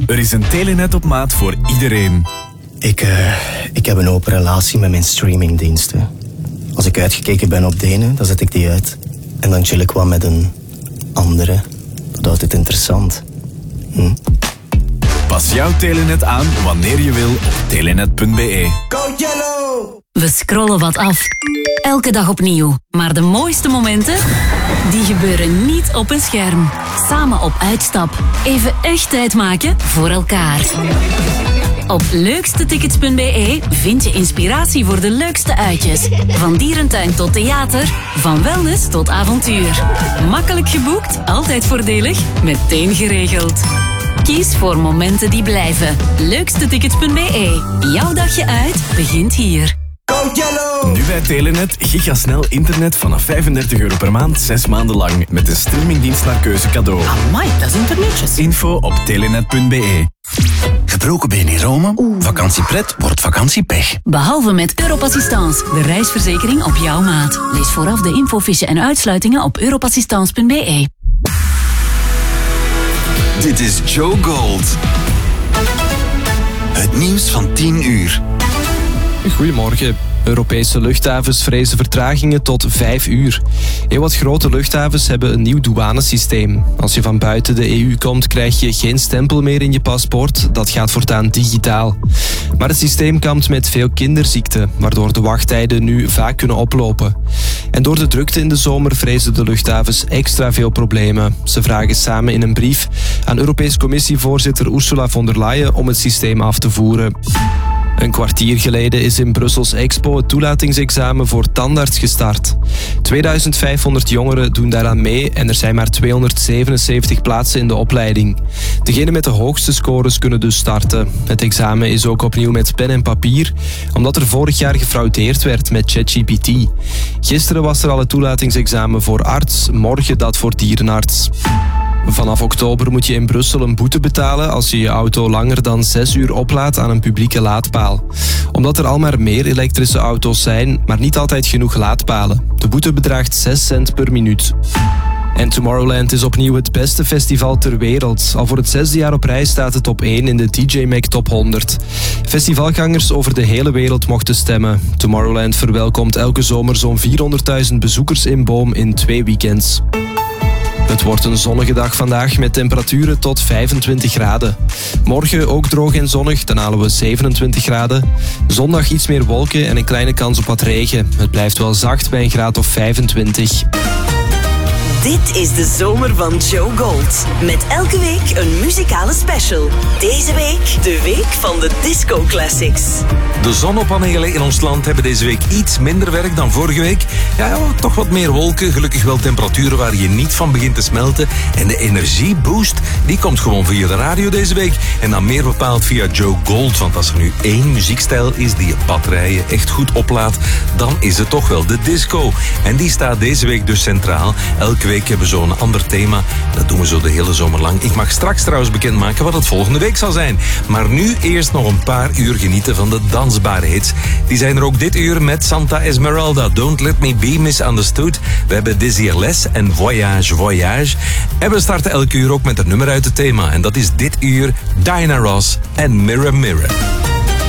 Er is een Telenet op maat voor iedereen. Ik heb een open relatie met mijn streamingdiensten. Als ik uitgekeken ben op de ene, dan zet ik die uit. En dan chill ik wat met een andere. Dat houdt het interessant. Pas jouw Telenet aan wanneer je wil op telenet.be. Go Yellow! We scrollen wat af. Elke dag opnieuw. Maar de mooiste momenten, die gebeuren niet op een scherm. Samen op uitstap. Even echt tijd maken voor elkaar. Op leukstetickets.be vind je inspiratie voor de leukste uitjes. Van dierentuin tot theater, van wellness tot avontuur. Makkelijk geboekt, altijd voordelig, meteen geregeld. Kies voor momenten die blijven. Leukstetickets.be. Jouw dagje uit begint hier. Go Yellow! Nu bij Telenet gigasnel internet vanaf €35 per maand, 6 maanden lang. Met een streamingdienst naar keuze cadeau. Amai, dat is internetjes. Info op telenet.be. Gebroken been in Rome? Vakantiepret wordt vakantiepech. Behalve met Europassistance, de reisverzekering op jouw maat. Lees vooraf de infofiche en uitsluitingen op europassistance.be. Dit is Joe Gold. Het nieuws van 10 uur. Goedemorgen. Europese luchthavens vrezen vertragingen tot 5 uur. Heel wat grote luchthavens hebben een nieuw douanesysteem. Als je van buiten de EU komt, krijg je geen stempel meer in je paspoort. Dat gaat voortaan digitaal. Maar het systeem kampt met veel kinderziekten, waardoor de wachttijden nu vaak kunnen oplopen. En door de drukte in de zomer vrezen de luchthavens extra veel problemen. Ze vragen samen in een brief aan Europese Commissievoorzitter Ursula von der Leyen om het systeem af te voeren. Een kwartier geleden is in Brussels Expo het toelatingsexamen voor tandarts gestart. 2500 jongeren doen daaraan mee en er zijn maar 277 plaatsen in de opleiding. Degenen met de hoogste scores kunnen dus starten. Het examen is ook opnieuw met pen en papier, omdat er vorig jaar gefraudeerd werd met ChatGPT. Gisteren was er al het toelatingsexamen voor arts, morgen dat voor dierenarts. Vanaf oktober moet je in Brussel een boete betalen als je je auto langer dan 6 uur oplaadt aan een publieke laadpaal. Omdat er al maar meer elektrische auto's zijn, maar niet altijd genoeg laadpalen. De boete bedraagt 6 cent per minuut. En Tomorrowland is opnieuw het beste festival ter wereld. Al voor het 6e jaar op rij staat het op 1 in de DJ Mag Top 100. Festivalgangers over de hele wereld mochten stemmen. Tomorrowland verwelkomt elke zomer zo'n 400.000 bezoekers in Boom in 2 weekends. Het wordt een zonnige dag vandaag met temperaturen tot 25 graden. Morgen ook droog en zonnig, dan halen we 27 graden. Zondag iets meer wolken en een kleine kans op wat regen. Het blijft wel zacht bij een graad of 25. Dit is de zomer van Joe Gold. Met elke week een muzikale special. Deze week de week van de Disco Classics. De zonnepanelen in ons land hebben deze week iets minder werk dan vorige week. Ja, toch wat meer wolken, gelukkig wel temperaturen waar je niet van begint te smelten. En de energieboost, die komt gewoon via de radio deze week. En dan meer bepaald via Joe Gold. Want als er nu 1 muziekstijl is die je batterijen echt goed oplaadt, dan is het toch wel de disco. En die staat deze week dus centraal. Elke week hebben we zo'n ander thema. Dat doen we zo de hele zomer lang. Ik mag straks trouwens bekendmaken wat het volgende week zal zijn. Maar nu eerst nog een paar uur genieten van de dansbare hits. Die zijn er ook dit uur met Santa Esmeralda. Don't Let Me Be Misunderstood. We hebben Désirless en Voyage Voyage. En we starten elke uur ook met een nummer uit het thema. En dat is dit uur Diana Ross en Mirror Mirror.